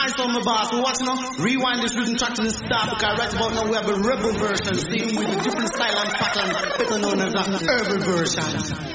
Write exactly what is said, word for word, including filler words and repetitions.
Nice on my boss. So watch now. Rewind this rhythm track to the start because right about now we have a rebel version, singing with a different style and pattern, better known as a herbal version.